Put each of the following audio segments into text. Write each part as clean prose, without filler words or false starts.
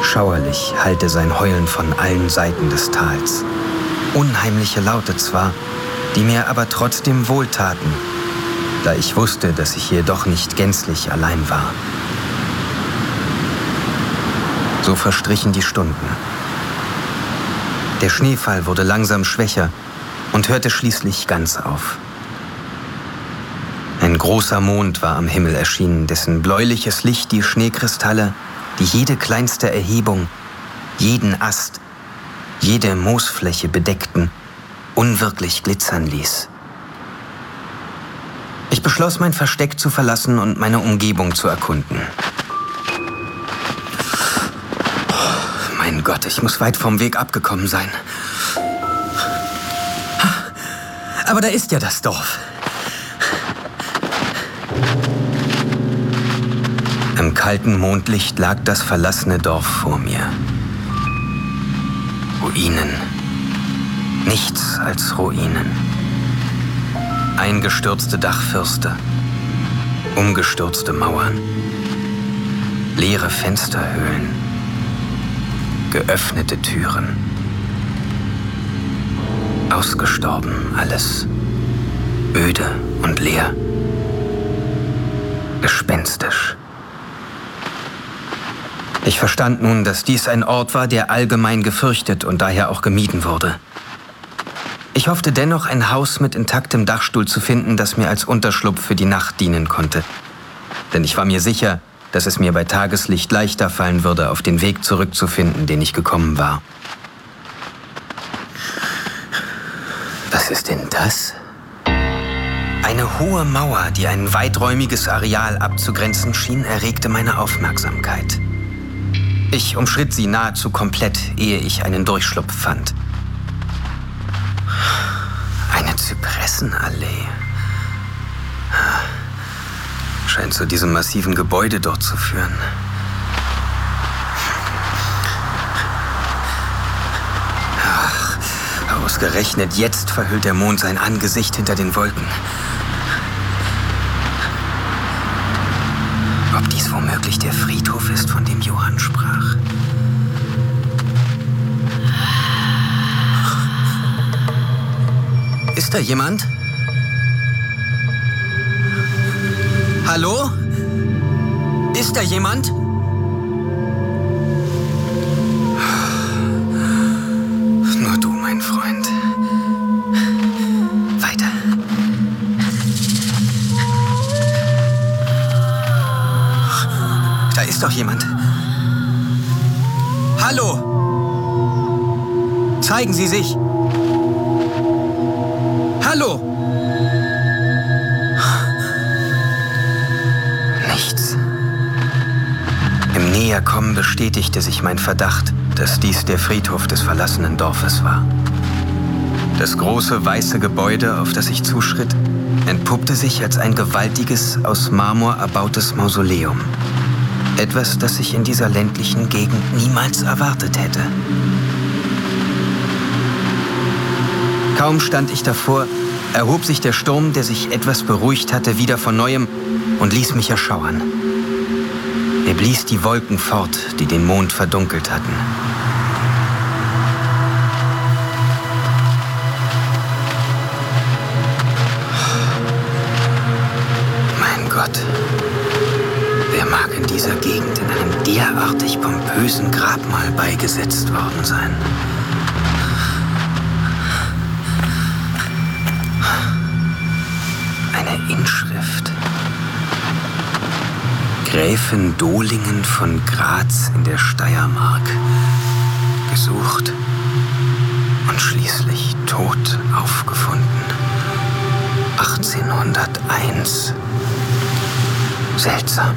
Schauerlich hallte sein Heulen von allen Seiten des Tals. Unheimliche Laute zwar, die mir aber trotzdem wohltaten, da ich wusste, dass ich hier doch nicht gänzlich allein war. So verstrichen die Stunden. Der Schneefall wurde langsam schwächer und hörte schließlich ganz auf. Ein großer Mond war am Himmel erschienen, dessen bläuliches Licht die Schneekristalle, die jede kleinste Erhebung, jeden Ast, jede Moosfläche bedeckten, unwirklich glitzern ließ. Ich beschloss, mein Versteck zu verlassen und meine Umgebung zu erkunden. Mein Gott, ich muss weit vom Weg abgekommen sein. Aber da ist ja das Dorf. Im kalten Mondlicht lag das verlassene Dorf vor mir. Ruinen. Nichts als Ruinen. Eingestürzte Dachfirste. Umgestürzte Mauern. Leere Fensterhöhlen. Geöffnete Türen. Ausgestorben alles. Öde und leer. Gespenstisch. Ich verstand nun, dass dies ein Ort war, der allgemein gefürchtet und daher auch gemieden wurde. Ich hoffte dennoch, ein Haus mit intaktem Dachstuhl zu finden, das mir als Unterschlupf für die Nacht dienen konnte. Denn ich war mir sicher, dass es mir bei Tageslicht leichter fallen würde, auf den Weg zurückzufinden, den ich gekommen war. Was ist denn das? Eine hohe Mauer, die ein weiträumiges Areal abzugrenzen schien, erregte meine Aufmerksamkeit. Ich umschritt sie nahezu komplett, ehe ich einen Durchschlupf fand. Eine Zypressenallee. Scheint zu diesem massiven Gebäude dort zu führen. Ach, ausgerechnet jetzt verhüllt der Mond sein Angesicht hinter den Wolken. Ob dies womöglich der Friedhof ist, von dem Johann sprach? Ist da jemand? Hallo? Ist da jemand? Nur du, mein Freund. Weiter. Da ist doch jemand. Hallo? Zeigen Sie sich. Hallo? Nichts. Im Näherkommen bestätigte sich mein Verdacht, dass dies der Friedhof des verlassenen Dorfes war. Das große weiße Gebäude, auf das ich zuschritt, entpuppte sich als ein gewaltiges, aus Marmor erbautes Mausoleum. Etwas, das ich in dieser ländlichen Gegend niemals erwartet hätte. Kaum stand ich davor, erhob sich der Sturm, der sich etwas beruhigt hatte, wieder von Neuem und ließ mich erschauern. Er blies die Wolken fort, die den Mond verdunkelt hatten. Mein Gott, wer mag in dieser Gegend in einem derartig pompösen Grabmal beigesetzt worden sein? Inschrift. Gräfin Dohlingen von Graz in der Steiermark. Gesucht und schließlich tot aufgefunden. 1801. Seltsam.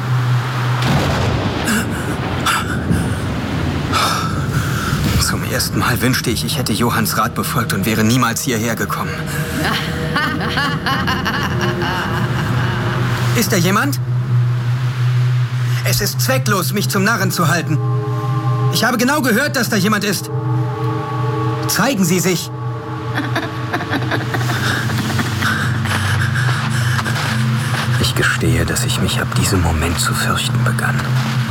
Zum ersten Mal wünschte ich, ich hätte Johanns Rat befolgt und wäre niemals hierher gekommen. Ist da jemand? Es ist zwecklos, mich zum Narren zu halten. Ich habe genau gehört, dass da jemand ist. Zeigen Sie sich. Ich gestehe, dass ich mich ab diesem Moment zu fürchten begann.